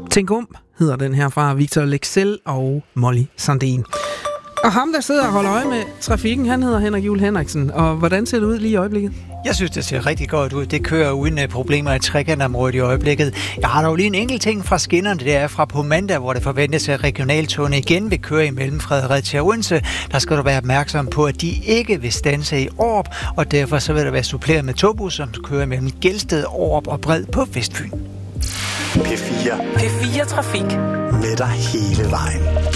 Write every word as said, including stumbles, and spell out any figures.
Tænk om hedder den her fra Victor Lexell og Molly Sandén. Og ham, der sidder og holder øje med trafikken, han hedder Henrik Juul Henriksen. Og hvordan ser det ud lige i øjeblikket? Jeg synes, det ser rigtig godt ud. Det kører uden problemer i trekantområdet i øjeblikket. Jeg har dog lige en enkelt ting fra skinnerne. Det er fra på mandag, hvor det forventes, at regionaltogene igen vil køre imellem Fredericia og Odense. Der skal du være opmærksom på, at de ikke vil standse i Aarup, og derfor så vil der være suppleret med togbus, som kører mellem Gelsted, Aarup og Bred på Vestfyn. P fire. P fire Trafik. Med dig hele vejen.